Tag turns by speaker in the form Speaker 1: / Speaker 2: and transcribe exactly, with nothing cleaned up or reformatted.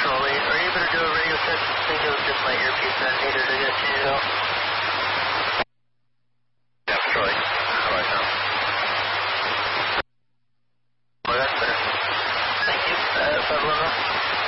Speaker 1: Trolley. Are you able to do a radio check? I think it was just my earpiece that needed to get changed out.
Speaker 2: Yeah, Trolley. How about now?
Speaker 1: Oh, that's better. Thank you. Uh, five eleven.